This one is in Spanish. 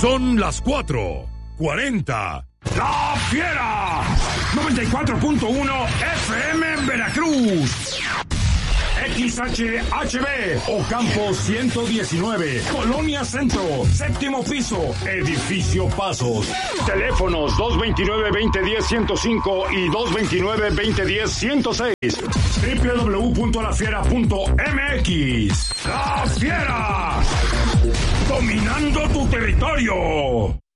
Son las 4:40. ¡La Fiera! 94.1 FM en Veracruz. XHHB, Ocampo 119, Colonia Centro, séptimo piso, Edificio Pasos. Teléfonos 229-2010-105 y 229-2010-106. www.lafiera.mx. ¡La Fiera! Dominando tu territorio.